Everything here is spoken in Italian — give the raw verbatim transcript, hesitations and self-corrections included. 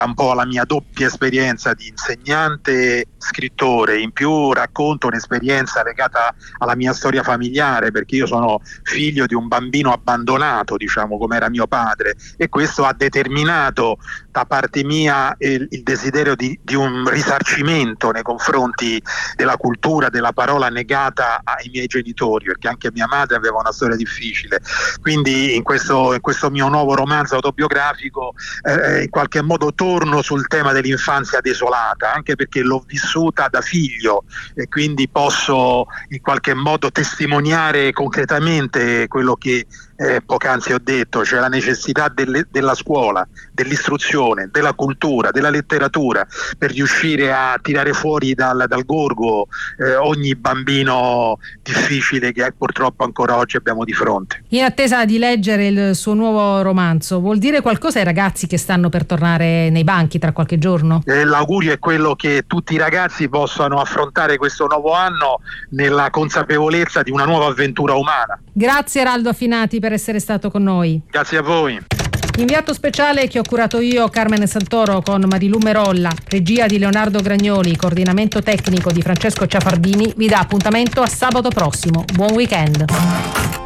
un po' la mia doppia esperienza di insegnante, scrittore, in più racconto un'esperienza legata alla mia storia familiare, perché io sono figlio di un bambino abbandonato, diciamo, come era mio padre, e questo ha determinato da parte mia il, il desiderio di, di un risarcimento nei confronti della cultura, della parola negata ai miei genitori, perché anche mia madre aveva una storia difficile. Quindi in questo, in questo mio nuovo romanzo autobiografico eh, in qualche modo torno sul tema dell'infanzia desolata, anche perché l'ho vissuta da figlio e quindi posso in qualche modo testimoniare concretamente quello che eh, poc'anzi ho detto, cioè la necessità delle, della scuola, dell'istruzione, della cultura, della letteratura per riuscire a tirare fuori dal, dal gorgo eh, ogni bambino difficile che purtroppo ancora oggi abbiamo di fronte. In attesa di leggere il suo nuovo romanzo, vuol dire qualcosa ai ragazzi che stanno per tornare nei banchi tra qualche giorno? Eh, l'augurio è quello che tutti i ragazzi possano affrontare questo nuovo anno nella consapevolezza di una nuova avventura umana. Grazie Eraldo Affinati per essere stato con noi. Grazie a voi. Inviato speciale che ho curato io, Carmen Santoro, con Marilu Merolla, regia di Leonardo Gragnoli, coordinamento tecnico di Francesco Ciafardini, vi dà appuntamento a sabato prossimo. Buon weekend.